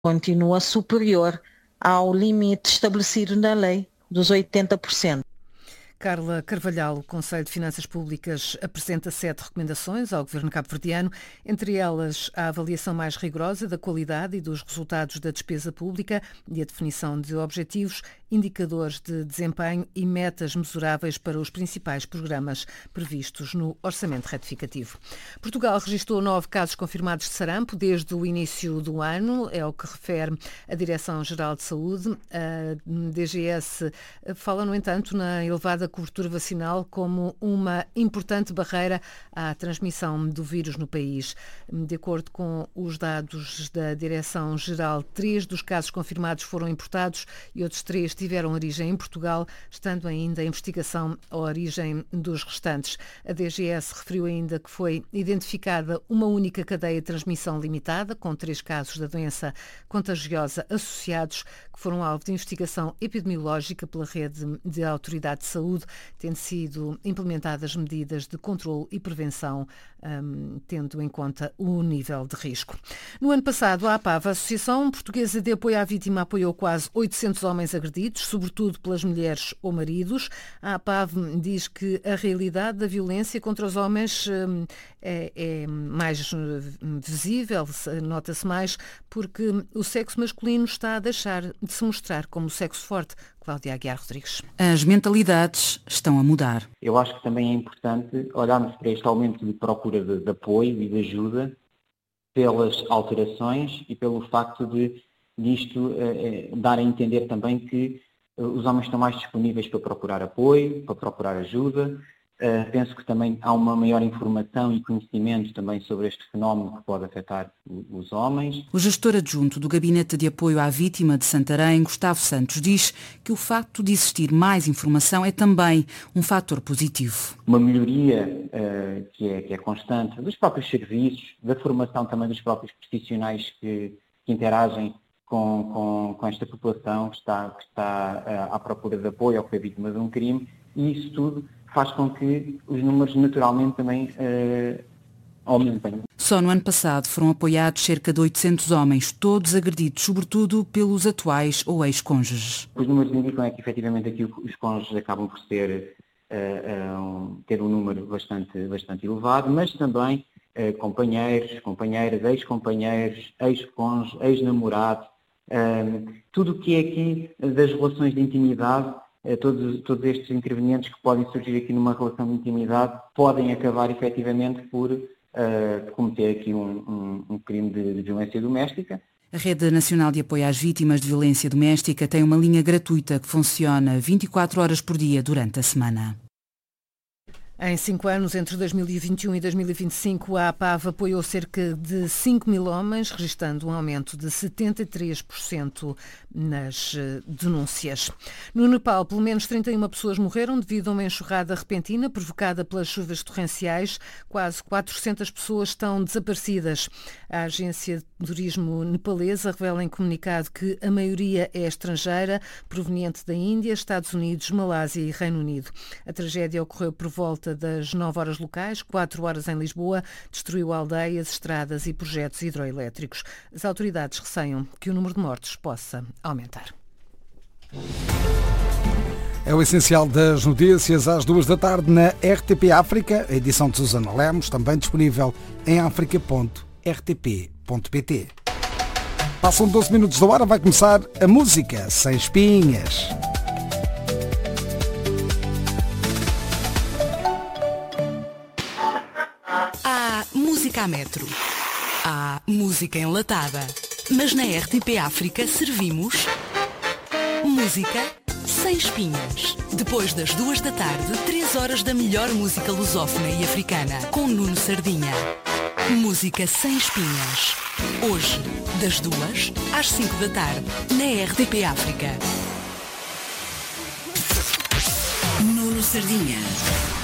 continua superior ao limite estabelecido na lei dos 80%. Carla Carvalhal, o Conselho de Finanças Públicas apresenta 7 recomendações ao Governo cabo-verdiano, entre elas a avaliação mais rigorosa da qualidade e dos resultados da despesa pública e a definição de objetivos, indicadores de desempenho e metas mesuráveis para os principais programas previstos no Orçamento Retificativo. Portugal registrou 9 casos confirmados de sarampo desde o início do ano, é o que refere a Direção-Geral de Saúde. A DGS fala, no entanto, na elevada cobertura vacinal como uma importante barreira à transmissão do vírus no país. De acordo com os dados da Direção-Geral, 3 dos casos confirmados foram importados e outros 3 tiveram origem em Portugal, estando ainda em investigação a origem dos restantes. A DGS referiu ainda que foi identificada uma única cadeia de transmissão limitada, com 3 casos da doença contagiosa associados, que foram alvo de investigação epidemiológica pela rede de autoridade de saúde, tendo sido implementadas medidas de controle e prevenção, tendo em conta o nível de risco. No ano passado, a APAV, a Associação Portuguesa de Apoio à Vítima, apoiou quase 800 homens agredidos, sobretudo pelas mulheres ou maridos. A APAV diz que a realidade da violência contra os homens é mais visível, nota-se mais, porque o sexo masculino está a deixar de se mostrar como o sexo forte. Cláudia Aguiar Rodrigues. As mentalidades estão a mudar. Eu acho que também é importante olharmos para este aumento de procura de apoio e de ajuda pelas alterações e pelo facto de isto dar a entender também que os homens estão mais disponíveis para procurar apoio, para procurar ajuda. Penso que também há uma maior informação e conhecimento também sobre este fenómeno que pode afetar os homens. O gestor adjunto do Gabinete de Apoio à Vítima de Santarém, Gustavo Santos, diz que o facto de existir mais informação é também um fator positivo. Uma melhoria que é constante dos próprios serviços, da formação também dos próprios profissionais que interagem com esta população que está à procura de apoio ou que foi vítima de um crime, e isso tudo faz com que os números naturalmente também aumentem. Só no ano passado foram apoiados cerca de 800 homens, todos agredidos, sobretudo pelos atuais ou ex-cônjuges. Os números indicam que efetivamente aqui os cônjuges acabam por ter um número bastante elevado, mas também companheiros, companheiras, ex-companheiros, ex-cônjuges, ex-namorados, tudo o que é aqui das relações de intimidade. Todos estes intervenientes que podem surgir aqui numa relação de intimidade podem acabar efetivamente por cometer aqui um crime de violência doméstica. A Rede Nacional de Apoio às Vítimas de Violência Doméstica tem uma linha gratuita que funciona 24 horas por dia durante a semana. Em 5 anos, entre 2021 e 2025, a APAV apoiou cerca de 5 mil homens, registrando um aumento de 73% nas denúncias. No Nepal, pelo menos 31 pessoas morreram devido a uma enxurrada repentina provocada pelas chuvas torrenciais. Quase 400 pessoas estão desaparecidas. A agência de turismo nepalesa revela em comunicado que a maioria é estrangeira, proveniente da Índia, Estados Unidos, Malásia e Reino Unido. A tragédia ocorreu por volta das 9 horas locais, 4 horas em Lisboa, destruiu aldeias, estradas e projetos hidroelétricos. As autoridades receiam que o número de mortes possa aumentar. É o essencial das notícias às 2 da tarde na RTP África, a edição de Susana Lemos, também disponível em africa.rtp.pt. Passam 12 minutos da hora, vai começar a música sem espinhas. Música a metro. Há música enlatada. Mas na RTP África servimos música sem espinhas. Depois das 2 da tarde, 3 horas da melhor música lusófona e africana, com Nuno Sardinha. Música sem espinhas. Hoje, das 2 às 5 da tarde, na RTP África. Nuno Sardinha.